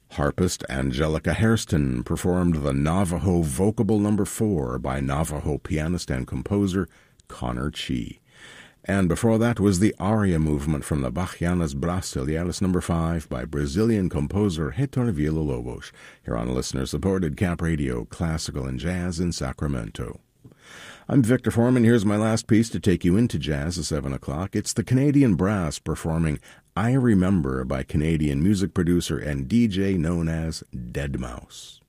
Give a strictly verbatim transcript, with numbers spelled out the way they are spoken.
Harpist Angelica Hairston performed the Navajo Vocable Number four by Navajo pianist and composer Connor Chee. And before that was the aria movement from the Bachianas Brasileiras Number five by Brazilian composer Heitor Villa-Lobos, here on listener-supported Cap Radio Classical and Jazz in Sacramento. I'm Victor Foreman. Here's my last piece to take you into jazz at seven o'clock. It's the Canadian Brass performing I Remember by Canadian music producer and D J known as Dead Mouse.